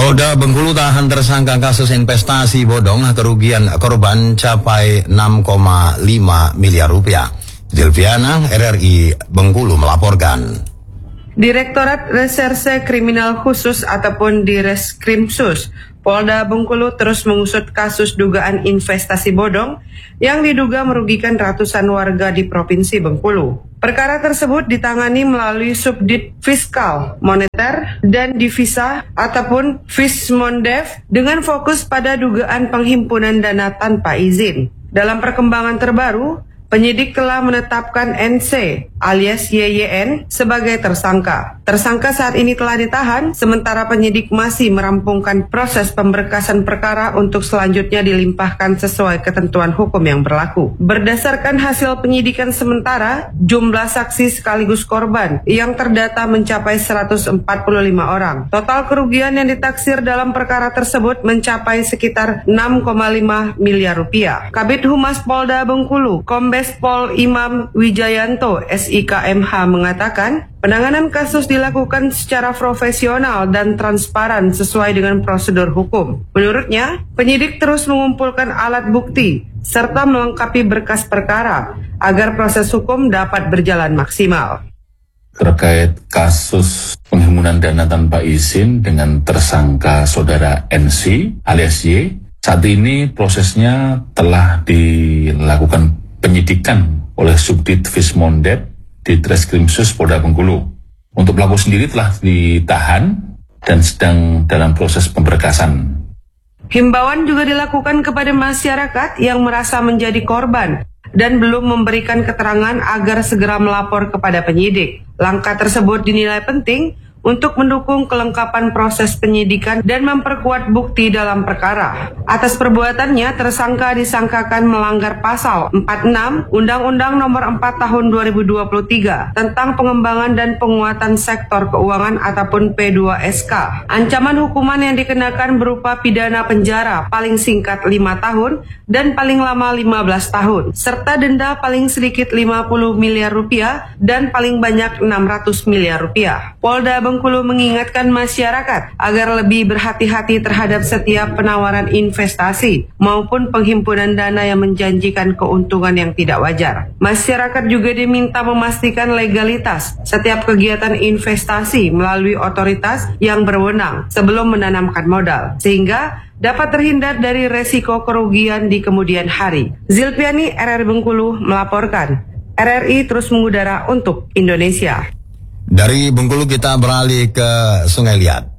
Polda Bengkulu tahan tersangka kasus investasi bodong, kerugian korban capai 6,5 miliar rupiah. Zilviana, RRI Bengkulu melaporkan. Direktorat Reserse Kriminal Khusus ataupun Direskrimsus Polda Bengkulu terus mengusut kasus dugaan investasi bodong yang diduga merugikan ratusan warga di Provinsi Bengkulu. Perkara tersebut ditangani melalui Subdit Fiskal, Moneter, dan Divisa ataupun Fismondev dengan fokus pada dugaan penghimpunan dana tanpa izin. Dalam perkembangan terbaru, penyidik telah menetapkan NC alias YYN sebagai tersangka. Tersangka saat ini telah ditahan, sementara penyidik masih merampungkan proses pemberkasan perkara untuk selanjutnya dilimpahkan sesuai ketentuan hukum yang berlaku. Berdasarkan hasil penyidikan sementara, jumlah saksi sekaligus korban yang terdata mencapai 145 orang. Total kerugian yang ditaksir dalam perkara tersebut mencapai sekitar 6,5 miliar rupiah. Kabid Humas Polda Bengkulu, Kombes Pol Imam Wijayanto, SIKMH mengatakan, penanganan kasus dilakukan secara profesional dan transparan sesuai dengan prosedur hukum. Menurutnya, penyidik terus mengumpulkan alat bukti serta melengkapi berkas perkara agar proses hukum dapat berjalan maksimal. Terkait kasus penghimpunan dana tanpa izin dengan tersangka saudara NC alias Y, saat ini prosesnya telah dilakukan penyidikan oleh Subdit Fismondev di Treskrimsus Polda Bengkulu. Untuk pelaku sendiri telah ditahan dan sedang dalam proses pemberkasan. Himbauan juga dilakukan kepada masyarakat yang merasa menjadi korban dan belum memberikan keterangan agar segera melapor kepada penyidik. Langkah tersebut dinilai penting untuk mendukung kelengkapan proses penyidikan dan memperkuat bukti dalam perkara. Atas perbuatannya, tersangka disangkakan melanggar pasal 46 Undang-Undang Nomor 4 Tahun 2023 tentang pengembangan dan penguatan sektor keuangan ataupun P2SK. Ancaman hukuman yang dikenakan berupa pidana penjara paling singkat 5 tahun dan paling lama 15 tahun, serta denda paling sedikit 50 miliar rupiah dan paling banyak 600 miliar rupiah. Polda Bengkulu mengingatkan masyarakat agar lebih berhati-hati terhadap setiap penawaran investasi maupun penghimpunan dana yang menjanjikan keuntungan yang tidak wajar. Masyarakat juga diminta memastikan legalitas setiap kegiatan investasi melalui otoritas yang berwenang sebelum menanamkan modal, sehingga dapat terhindar dari resiko kerugian di kemudian hari. Zilpiani, RRI Bengkulu melaporkan. RRI terus mengudara untuk Indonesia. Dari Bengkulu kita beralih ke Sungai Liat.